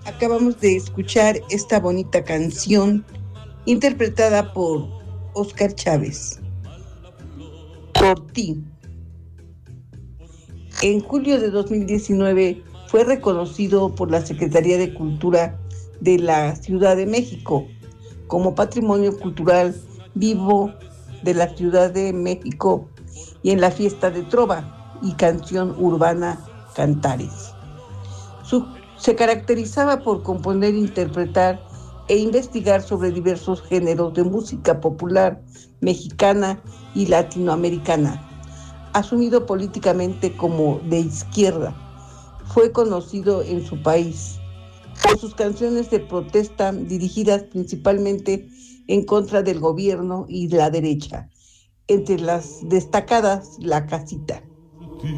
Acabamos de escuchar esta bonita canción interpretada por Oscar Chávez, Por ti. En julio de 2019 fue reconocido por la Secretaría de Cultura de la Ciudad de México como Patrimonio Cultural Vivo de la Ciudad de México y en la fiesta de trova y canción urbana Cantares. Se caracterizaba por componer, interpretar e investigar sobre diversos géneros de música popular mexicana y latinoamericana. Asumido políticamente como de izquierda, fue conocido en su país por sus canciones de protesta dirigidas principalmente en contra del gobierno y la derecha, entre las destacadas La Casita.